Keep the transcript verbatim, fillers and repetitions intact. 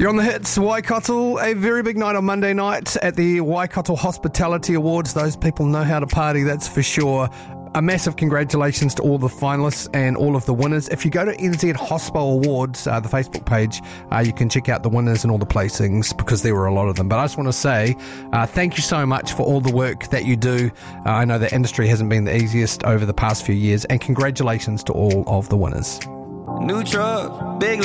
You're on the hits, Waikato. A very big night on Monday night at the Waikato Hospitality Awards. Those people know how to party, that's for sure. A massive congratulations to all the finalists and all of the winners. If you go to N Z Hospo Awards, uh, the Facebook page, uh, you can check out the winners and all the placings because there were a lot of them. But I just want to say uh, thank you so much for all the work that you do. Uh, I know the industry hasn't been the easiest over the past few years, and congratulations to all of the winners. New truck, big